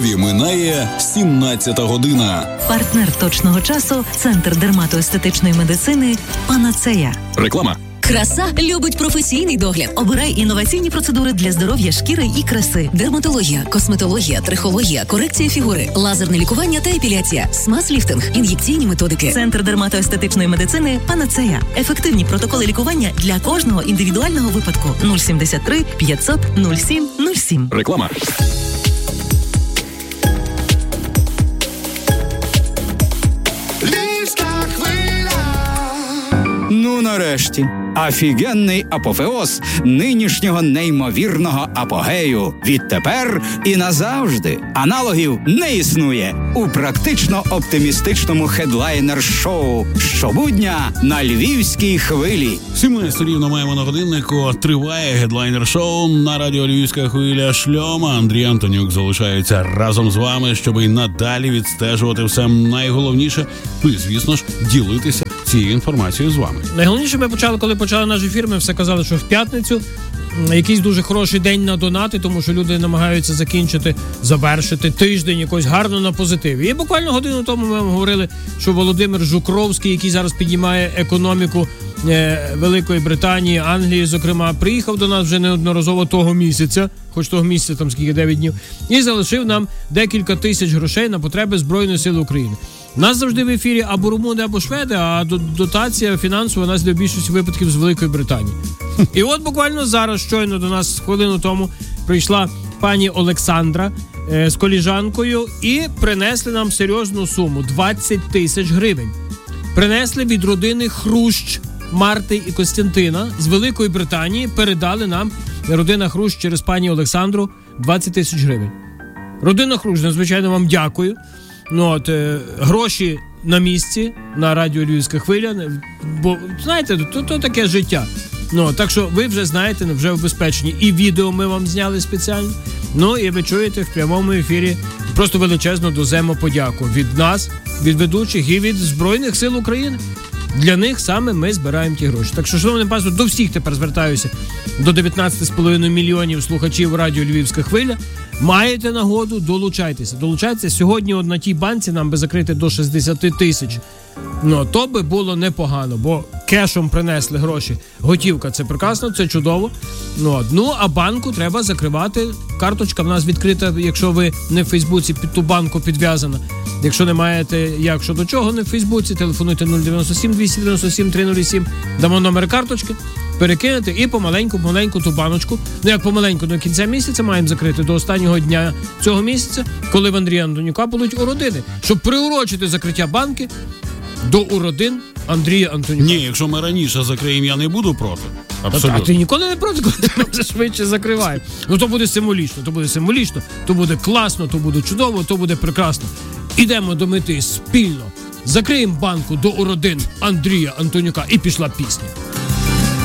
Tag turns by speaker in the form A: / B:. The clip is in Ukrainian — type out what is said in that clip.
A: Львові минає 17 година.
B: Партнер точного часу – Центр дерматоестетичної медицини «Панацея».
A: Реклама.
C: Краса любить професійний догляд.
B: Обирай інноваційні процедури для здоров'я шкіри і краси.
C: Дерматологія, косметологія, трихологія, корекція фігури, лазерне лікування та епіляція, смаз-ліфтинг, ін'єкційні методики.
B: Центр дерматоестетичної медицини «Панацея». Ефективні протоколи лікування для кожного індивідуального випадку. 073 500 07 07.
A: Реклама.
D: Ну, нарешті. Офігенний апофеоз нинішнього неймовірного апогею. Відтепер і назавжди. Аналогів не існує у практично оптимістичному хедлайнер-шоу щобудня на Львівській хвилі.
E: 17 рівно маємо на годиннику. Триває гедлайнер-шоу на радіо Львівська хвиля Шльома. Андрій Антонюк залишається разом з вами, щоб і надалі відстежувати все найголовніше. І, звісно ж, ділитися цією інформацією з вами.
F: Найголовніше коли почали наш ефір, ми все казали, що в п'ятницю якийсь дуже хороший день на донати, тому що люди намагаються завершити тиждень якось гарно на позитиві. І буквально годину тому ми вам говорили, що Володимир Жукровський, який зараз піднімає економіку Великої Британії, Англії, зокрема, приїхав до нас вже неодноразово того місяця, хоч того місяця там скільки, 9 днів, і залишив нам декілька тисяч грошей на потреби Збройної сили України. У нас завжди в ефірі або румуни, або шведи, а дотація фінансова у нас для більшості випадків з Великої Британії. І от буквально зараз, щойно до нас хвилину тому, прийшла пані Олександра з коліжанкою і принесли нам серйозну суму – 20 тисяч гривень. Принесли від родини Хрущ, Марти і Костянтина з Великої Британії, передали нам родина Хрущ через пані Олександру 20 тисяч гривень. Родина Хрущ, надзвичайно вам дякую. Гроші на місці, на радіо Львівська хвиля, бо, знаєте, то таке життя. Так що ви вже знаєте, вже убезпечені. І відео ми вам зняли спеціально. І ви чуєте в прямому ефірі просто величезну доземо подяку від нас, від ведучих і від Збройних сил України. Для них саме ми збираємо ті гроші. Так що, шановне панство, до всіх тепер звертаюся, до 19,5 мільйонів слухачів радіо Львівська хвиля. Маєте нагоду, долучайтеся. Сьогодні на тій банці нам би закрити до 60 тисяч. То би було непогано, бо кешом принесли гроші. Готівка – це прекрасно, це чудово. А банку треба закривати. Карточка в нас відкрита, якщо ви не в Фейсбуці, під ту банку підв'язана. Якщо не маєте як щодо чого не в Фейсбуці, телефонуйте 097 297 307, дамо номер карточки, перекинете і помаленьку ту баночку. Як помаленьку, до кінця місяця маємо закрити, до останнього дня цього місяця, коли в Андрія Антонюка будуть уродини. Щоб приурочити закриття банки до уродин Андрія Антонюка.
E: Ні, якщо ми раніше закриємо, я не буду проти. Абсолютно.
F: А ти ніколи не проти, коли ти вже швидше закриваєш. То буде символічно, то буде класно, то буде чудово, то буде прекрасно. Ідемо до мети спільно. Закриємо банку до уродин Андрія Антонюка. І пішла пісня.